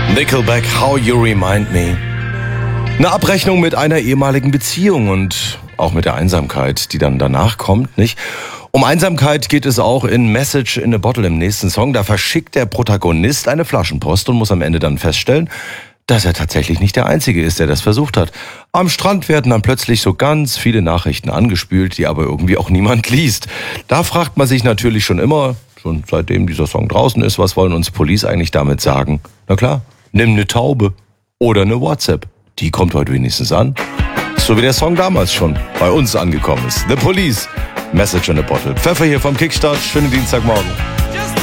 Nickelback, How You Remind Me. Eine Abrechnung mit einer ehemaligen Beziehung und auch mit der Einsamkeit, die dann danach kommt, nicht? Um Einsamkeit geht es auch in Message in a Bottle im nächsten Song. Da verschickt der Protagonist eine Flaschenpost und muss am Ende dann feststellen, dass er tatsächlich nicht der Einzige ist, der das versucht hat. Am Strand werden dann plötzlich so ganz viele Nachrichten angespült, die aber irgendwie auch niemand liest. Da fragt man sich natürlich schon immer, schon seitdem dieser Song draußen ist, was wollen uns Police eigentlich damit sagen? Na klar, nimm eine Taube oder eine WhatsApp. Die kommt heute wenigstens an. So wie der Song damals schon bei uns angekommen ist. The Police, Message in a Bottle. Pfeffer hier vom Kickstart. Schönen Dienstagmorgen.